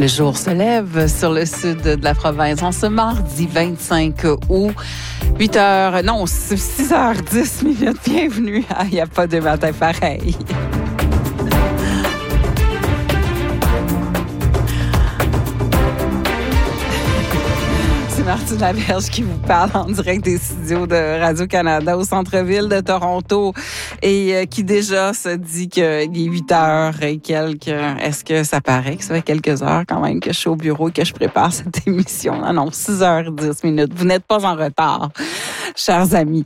Le jour se lève sur le sud de la province en ce mardi 25 août. 6h10 minutes. Bienvenue à Il n'y a pas de matin pareil. C'est Martine Laberge qui vous parle en direct des studios de Radio-Canada au centre-ville de Toronto et qui déjà se dit qu'il est 8h et quelques. Est-ce que ça paraît que ça fait quelques heures quand même que je suis au bureau et que je prépare cette émission? Non, 6h10 minutes. Vous n'êtes pas en retard, chers amis.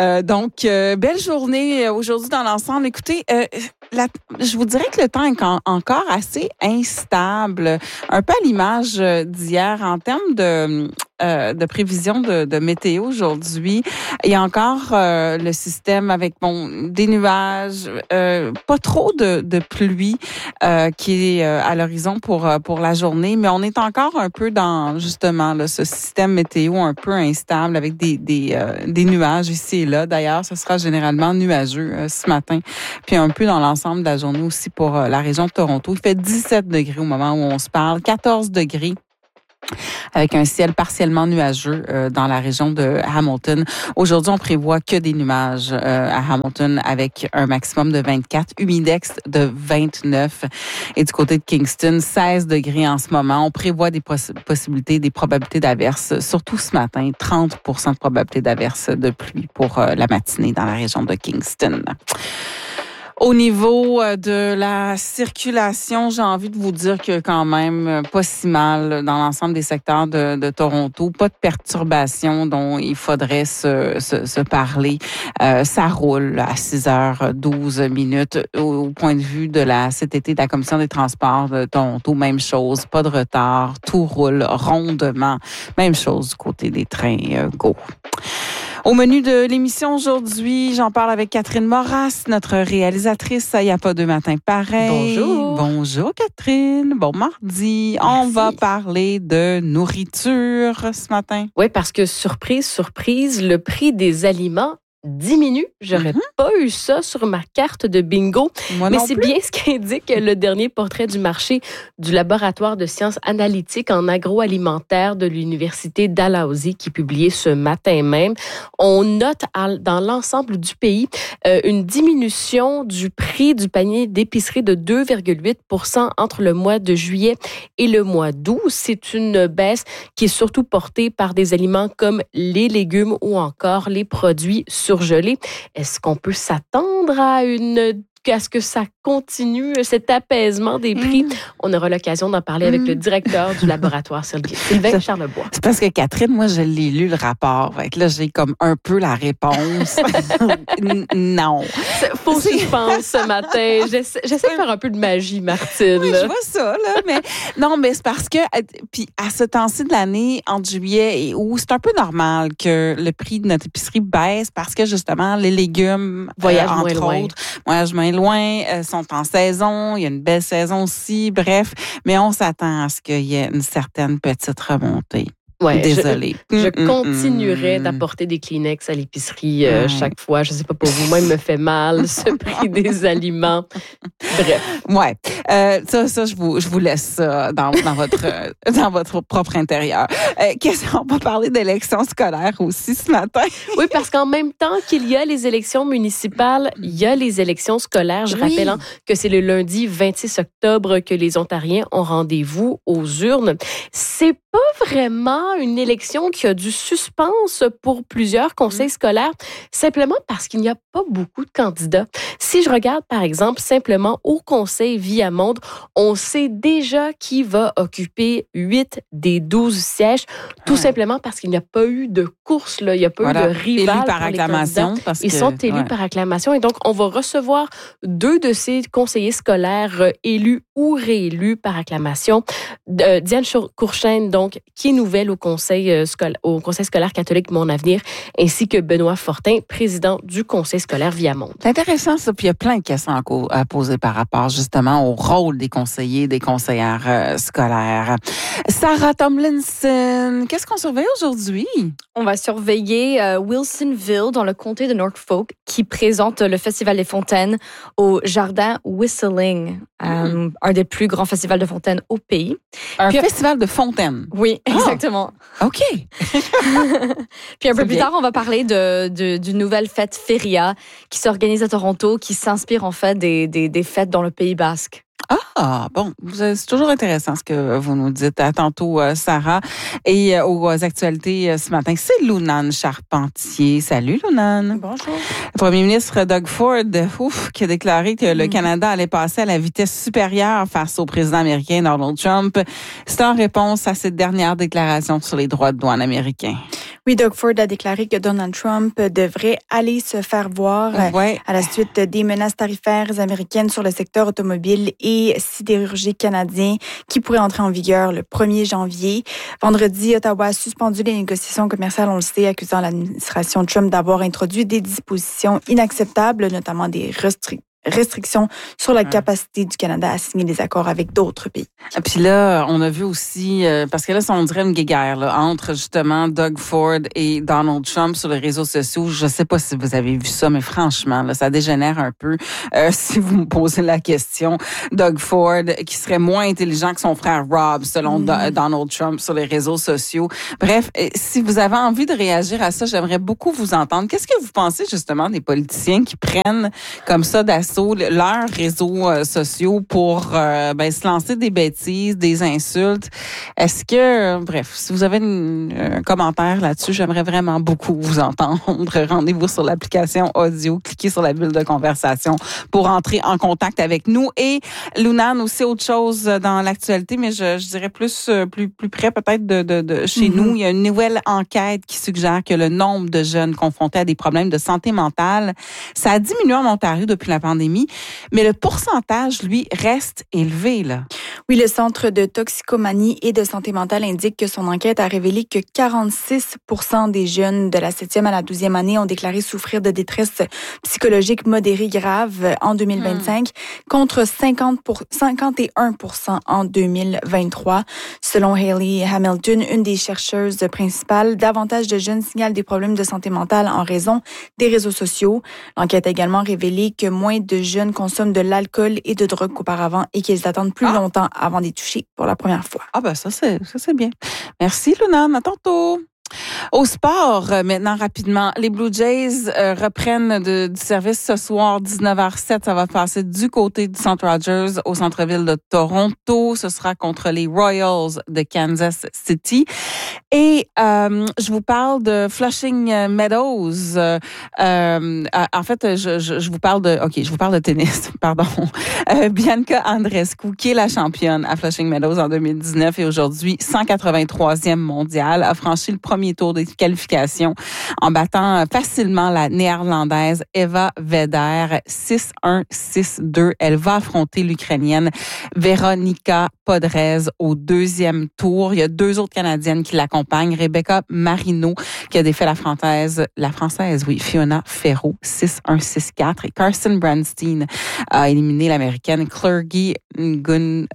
Belle journée aujourd'hui dans l'ensemble. Écoutez, je vous dirais que le temps est encore assez instable, un peu à l'image d'hier en termes de prévision de météo aujourd'hui. Il y a encore le système avec des nuages, pas trop de pluie qui est à l'horizon pour la journée, mais on est encore un peu dans justement là, ce système météo un peu instable avec des nuages ici et là. D'ailleurs, ce sera généralement nuageux ce matin, puis un peu dans l'ensemble de la journée aussi pour la région de Toronto. Il fait 17 degrés au moment où on se parle, 14 degrés avec un ciel partiellement nuageux dans la région de Hamilton. Aujourd'hui, on prévoit que des nuages à Hamilton avec un maximum de 24, humidex de 29. Et du côté de Kingston, 16 degrés en ce moment. On prévoit des des probabilités d'averses, surtout ce matin, 30% de probabilité d'averses de pluie pour la matinée dans la région de Kingston. Au niveau de la circulation, j'ai envie de vous dire que quand même pas si mal dans l'ensemble des secteurs de Toronto. Pas de perturbations dont il faudrait se parler. Ça roule à 6h12 minutes. Au point de vue de la CTT, de la Commission des transports de Toronto, même chose. Pas de retard. Tout roule rondement. Même chose du côté des trains GO. Au menu de l'émission aujourd'hui, j'en parle avec Catherine Moras, notre réalisatrice. Il n'y a pas de matin pareil. Bonjour. Bonjour Catherine. Bon mardi. Merci. On va parler de nourriture ce matin. Oui, parce que surprise, le prix des aliments diminue. J'aurais pas eu ça sur ma carte de bingo. Moi mais non c'est plus. bien ce qu'indique le dernier portrait du marché du laboratoire de sciences analytiques en agroalimentaire de l'Université Dalhousie qui est publié ce matin même. On note dans l'ensemble du pays une diminution du prix du panier d'épicerie de 2,8% entre le mois de juillet et le mois d'août. C'est une baisse qui est surtout portée par des aliments comme les légumes ou encore les produits surgelés. Est-ce qu'on peut s'attendre à ce que ça continue, cet apaisement des prix? On aura l'occasion d'en parler avec le directeur du laboratoire, Sylvain Charlebois. C'est parce que Catherine, moi, je l'ai lu le rapport. Fait que là, j'ai comme un peu la réponse. Non. Faut que je pense ce matin. J'essaie de faire un peu de magie, Martine. Oui, je vois ça, là. Mais c'est parce que, puis à ce temps-ci de l'année, entre juillet et août, c'est un peu normal que le prix de notre épicerie baisse parce que, justement, les légumes, voyagent entre moins autres, voyagent moins loin, sont en saison. Il y a une belle saison aussi. Bref, mais on s'attend à ce qu'il y ait une certaine petite remontée. Ouais, désolée. Je continuerai d'apporter des Kleenex à l'épicerie chaque fois. Je sais pas pour vous, moi, il me fait mal, ce prix des aliments. Bref. Ouais. Ça, je vous laisse ça dans votre propre intérieur. On va parler d'élections scolaires aussi ce matin. Oui, parce qu'en même temps qu'il y a les élections municipales, il y a les élections scolaires. Je rappelle que c'est le lundi 26 octobre que les Ontariens ont rendez-vous aux urnes. C'est pas vraiment une élection qui a du suspense pour plusieurs conseils scolaires, simplement parce qu'il n'y a pas beaucoup de candidats. Si je regarde, par exemple, simplement au conseil Viamonde, on sait déjà qui va occuper 8 des 12 sièges, tout simplement parce qu'il n'y a pas eu de course, là. Il n'y a pas eu de rival élus par acclamation. Ils sont élus par acclamation. Et donc, on va recevoir 2 de ces conseillers scolaires élus ou réélus par acclamation. Diane Courchaine, donc, qui est nouvelle au conseil scolaire catholique Mon Avenir, ainsi que Benoît Fortin, président du conseil scolaire Viamonde. C'est intéressant ça, puis il y a plein de questions à poser par rapport justement au rôle des conseillers, des conseillères scolaires. Sarah Tomlinson, qu'est-ce qu'on surveille aujourd'hui? On va surveiller Wilsonville dans le comté de Norfolk qui présente le Festival des Fontaines au jardin Whistling. un des plus grands festivals de fontaine au pays. Un festival de fontaine? Oui, exactement. OK. Puis un peu plus tard, on va parler d'une nouvelle fête Feria qui s'organise à Toronto, qui s'inspire en fait des fêtes dans le Pays basque. Ah, bon, c'est toujours intéressant ce que vous nous dites. À tantôt, Sarah. Et aux actualités ce matin, c'est Lunane Charpentier. Salut, Lunane. Bonjour. Le premier ministre Doug Ford, qui a déclaré que le Canada allait passer à la vitesse supérieure face au président américain Donald Trump. C'est en réponse à cette dernière déclaration sur les droits de douane américains. Oui, Doug Ford a déclaré que Donald Trump devrait aller se faire voir à la suite des menaces tarifaires américaines sur le secteur automobile et sidérurgique canadien qui pourraient entrer en vigueur le 1er janvier. Vendredi, Ottawa a suspendu les négociations commerciales, on le sait, accusant l'administration Trump d'avoir introduit des dispositions inacceptables, notamment des restrictions sur la capacité du Canada à signer des accords avec d'autres pays. Et puis là, on a vu aussi, parce que là, on dirait une guéguerre là, entre justement Doug Ford et Donald Trump sur les réseaux sociaux. Je sais pas si vous avez vu ça, mais franchement, là, ça dégénère un peu. Si vous me posez la question, Doug Ford, qui serait moins intelligent que son frère Rob, selon Donald Trump sur les réseaux sociaux. Bref, si vous avez envie de réagir à ça, j'aimerais beaucoup vous entendre. Qu'est-ce que vous pensez justement des politiciens qui prennent comme ça d'assaut leurs réseaux sociaux pour se lancer des bêtises, des insultes? Est-ce que, bref, si vous avez un commentaire là-dessus, j'aimerais vraiment beaucoup vous entendre. Rendez-vous sur l'application audio, cliquez sur la bulle de conversation pour entrer en contact avec nous. Et Lunane, aussi autre chose dans l'actualité, mais je dirais plus près peut-être de chez nous. Il y a une nouvelle enquête qui suggère que le nombre de jeunes confrontés à des problèmes de santé mentale, ça a diminué en Ontario depuis la pandémie. Mais le pourcentage, lui, reste élevé, là. Oui, le Centre de toxicomanie et de santé mentale indique que son enquête a révélé que 46% des jeunes de la 7e à la 12e année ont déclaré souffrir de détresse psychologique modérée grave en 2025, contre 51% en 2023. Selon Hayley Hamilton, une des chercheuses principales, davantage de jeunes signalent des problèmes de santé mentale en raison des réseaux sociaux. L'enquête a également révélé que moins de jeunes consomment de l'alcool et de drogue qu'auparavant et qu'ils attendent plus longtemps avant d'y toucher pour la première fois. Ah ben ça c'est bien. Merci Lunane, à tantôt. Au sport, maintenant rapidement, les Blue Jays reprennent du service ce soir, 19h07. Ça va passer du côté du Centre Rogers au centre-ville de Toronto. Ce sera contre les Royals de Kansas City. Et je vous parle de Flushing Meadows. En fait, je vous parle de tennis, pardon. Bianca Andreescu, qui est la championne à Flushing Meadows en 2019 et aujourd'hui 183e mondiale, a franchi le premier tour des qualifications en battant facilement la néerlandaise Eva Veder 6-1, 6-2. Elle va affronter l'Ukrainienne Veronika Podrez au deuxième tour. Il y a deux autres Canadiennes qui l'accompagnent. Rebecca Marino qui a défait la française, Fiona Ferro 6-1, 6-4. Et Karsten Brandstein a éliminé l'américaine Clergy Gunnu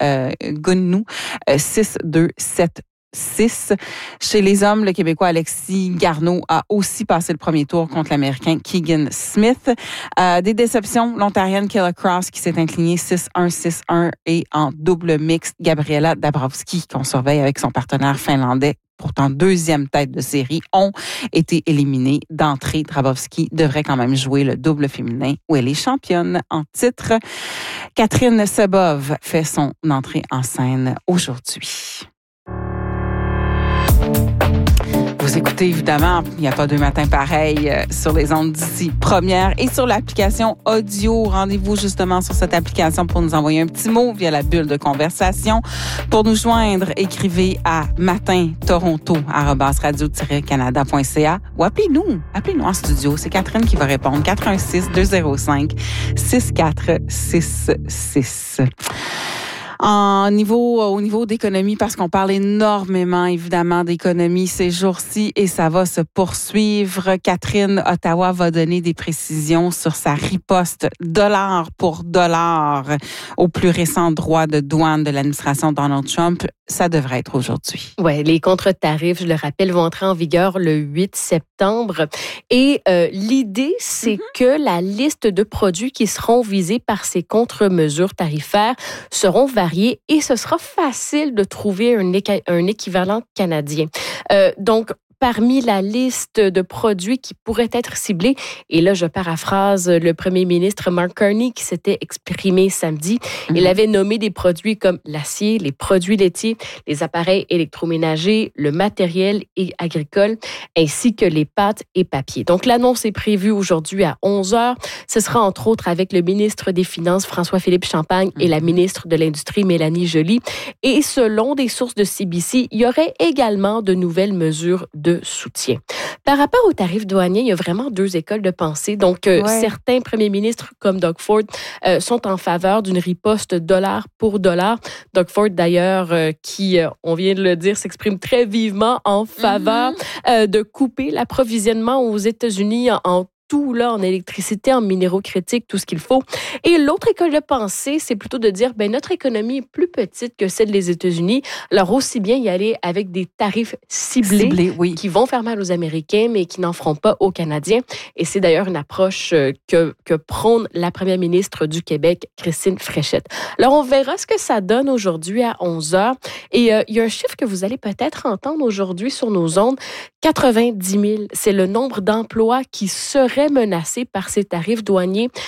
6-2, 7-6. Chez les hommes, le Québécois Alexis Garneau a aussi passé le premier tour contre l'Américain Keegan Smith. Des déceptions, l'Ontarienne Kayla Cross qui s'est inclinée 6-1, 6-1 et en double mixte, Gabriela Dabrowski qu'on surveille avec son partenaire finlandais, pourtant deuxième tête de série, ont été éliminés d'entrée. Dabrowski devrait quand même jouer le double féminin où elle est championne en titre. Catherine Sebov fait son entrée en scène aujourd'hui. Vous écoutez évidemment, il n'y a pas deux matins pareils sur les ondes d'ici première et sur l'application audio. Rendez-vous justement sur cette application pour nous envoyer un petit mot via la bulle de conversation. Pour nous joindre, écrivez à matin-toronto@radio-canada.ca ou appelez-nous en studio. C'est Catherine qui va répondre. 416-205-6466. En au niveau d'économie, parce qu'on parle énormément, évidemment, d'économie ces jours-ci et ça va se poursuivre. Catherine, Ottawa va donner des précisions sur sa riposte dollar pour dollar au plus récent droit de douane de l'administration Donald Trump. Ça devrait être aujourd'hui. Oui, les contre-tarifs, je le rappelle, vont entrer en vigueur le 8 septembre. Et l'idée, c'est que la liste de produits qui seront visés par ces contre-mesures tarifaires seront variés et ce sera facile de trouver un équivalent canadien. Donc, parmi la liste de produits qui pourraient être ciblés, et là, je paraphrase le premier ministre Mark Carney qui s'était exprimé samedi. Il avait nommé des produits comme l'acier, les produits laitiers, les appareils électroménagers, le matériel agricole, ainsi que les pâtes et papiers. Donc, l'annonce est prévue aujourd'hui à 11h. Ce sera entre autres avec le ministre des Finances, François-Philippe Champagne, et la ministre de l'Industrie, Mélanie Joly. Et selon des sources de CBC, il y aurait également de nouvelles mesures de soutien. Par rapport aux tarifs douaniers, il y a vraiment deux écoles de pensée. Donc, certains premiers ministres, comme Doug Ford, sont en faveur d'une riposte dollar pour dollar. Doug Ford, d'ailleurs, qui, on vient de le dire, s'exprime très vivement en faveur de couper l'approvisionnement aux États-Unis en tout, là, en électricité, en minéraux critiques, tout ce qu'il faut. Et l'autre école de pensée, c'est plutôt de dire, notre économie est plus petite que celle des États-Unis. Alors, aussi bien y aller avec des tarifs ciblés qui vont faire mal aux Américains, mais qui n'en feront pas aux Canadiens. Et c'est d'ailleurs une approche que prône la première ministre du Québec, Christine Fréchette. Alors, on verra ce que ça donne aujourd'hui à 11h. Et il y a un chiffre que vous allez peut-être entendre aujourd'hui sur nos ondes. 90 000, c'est le nombre d'emplois qui seraient menacés par ces tarifs douaniers.